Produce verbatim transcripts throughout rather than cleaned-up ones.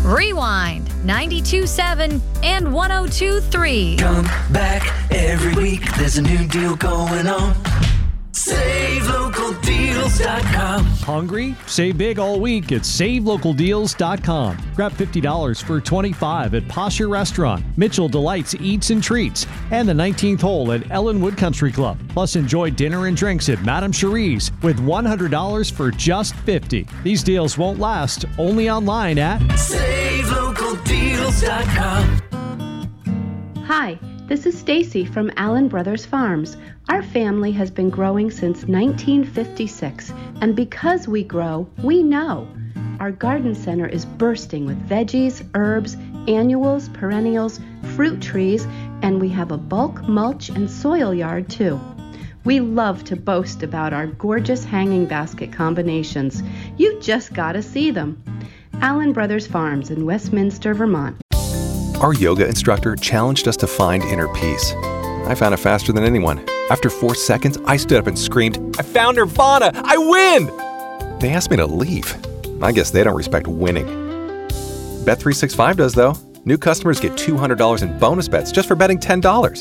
Rewind, ninety-two point seven and one oh two point three. Come back every week, there's a new deal going on. save local deals dot com. Hungry? Save big all week at save local deals dot com. Grab fifty dollars for twenty-five dollars at Posher Restaurant, Mitchell Delights Eats and Treats, and the nineteenth hole at Ellenwood Country Club. Plus, enjoy dinner and drinks at Madame Cherie's with one hundred dollars for just fifty dollars. These deals won't last, only online at save local deals dot com. Hi, this is Stacy from Allen Brothers Farms. Our family has been growing since nineteen fifty-six, and because we grow, we know. Our garden center is bursting with veggies, herbs, annuals, perennials, fruit trees, and we have a bulk mulch and soil yard too. We love to boast about our gorgeous hanging basket combinations. You just gotta see them. Allen Brothers Farms in Westminster, Vermont. Our yoga instructor challenged us to find inner peace. I found it faster than anyone. After four seconds, I stood up and screamed, "I found Nirvana! I win!" They asked me to leave. I guess they don't respect winning. Bet three sixty-five does, though. New customers get two hundred dollars in bonus bets just for betting ten dollars.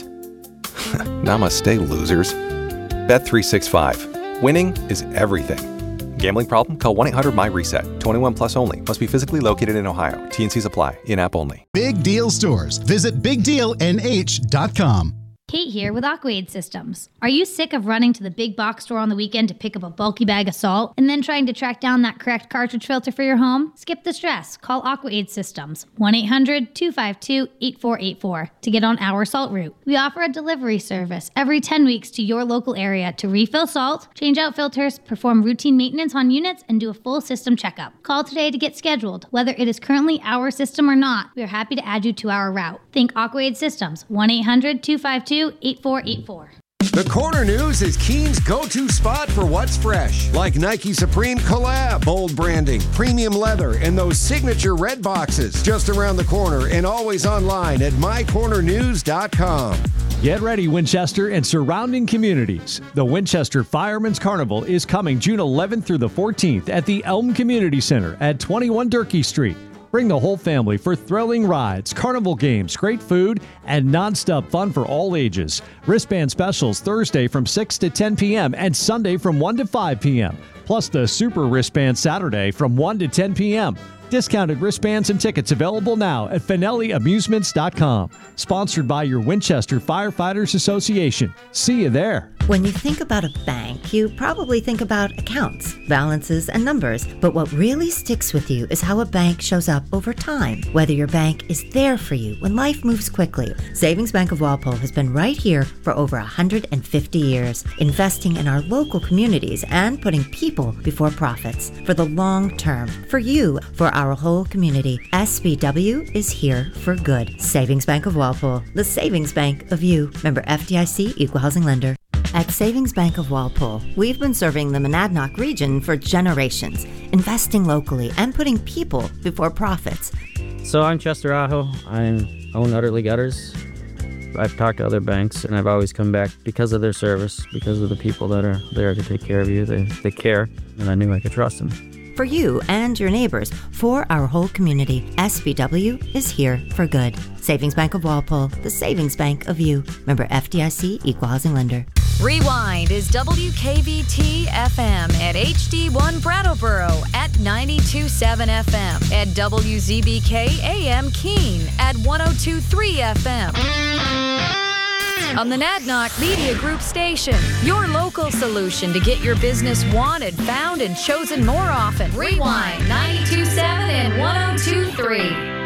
Namaste, losers. Bet three sixty-five. Winning is everything. Gambling problem? Call one eight hundred M Y reset. twenty-one plus only. Must be physically located in Ohio. T and Cs apply. In-app only. Big Deal Stores. Visit big deal n h dot com. Kate here with Aquaid Systems. Are you sick of running to the big box store on the weekend to pick up a bulky bag of salt and then trying to track down that correct cartridge filter for your home? Skip the stress. Call Aquaid Systems, one eight hundred two five two eight four eight four, to get on our salt route. We offer a delivery service every ten weeks to your local area to refill salt, change out filters, perform routine maintenance on units, and do a full system checkup. Call today to get scheduled. Whether it is currently our system or not, we are happy to add you to our route. Think Aquaid Systems, one eight hundred two five two eight four eight four. The Corner News is Keene's go-to spot for what's fresh, like Nike Supreme Collab, bold branding, premium leather, and those signature red boxes. Just around the corner and always online at my corner news dot com. Get ready, Winchester and surrounding communities. The Winchester Fireman's Carnival is coming June eleventh through the fourteenth at the Elm Community Center at twenty-one Durkee Street. Bring the whole family for thrilling rides, carnival games, great food, and nonstop fun for all ages. Wristband specials Thursday from six to ten p.m. and Sunday from one to five p.m. Plus the Super Wristband Saturday from one to ten p.m. Discounted wristbands and tickets available now at Finelli Amusements dot com. Sponsored by your Winchester Firefighters Association. See you there. When you think about a bank, you probably think about accounts, balances, and numbers. But what really sticks with you is how a bank shows up over time. Whether your bank is there for you when life moves quickly. Savings Bank of Walpole has been right here for over one hundred fifty years, investing in our local communities and putting people before profits. For the long term, for you, for our whole community, S B W is here for good. Savings Bank of Walpole, the savings bank of you. Member F D I C, Equal Housing Lender. At Savings Bank of Walpole, we've been serving the Monadnock region for generations, investing locally and putting people before profits. So I'm Chester Aho. I own Utterly Gutters. I've talked to other banks, and I've always come back because of their service, because of the people that are there to take care of you. They, they care, and I knew I could trust them. For you and your neighbors, for our whole community, S B W is here for good. Savings Bank of Walpole, the savings bank of you. Member F D I C, Equal Housing Lender. Rewind is W K V T F M at H D one Brattleboro at ninety-two point seven F M, at W Z B K A M Keene at one oh two point three F M. On the Nadnock Media Group station, your local solution to get your business wanted, found, and chosen more often. Rewind ninety-two point seven and one oh two point three.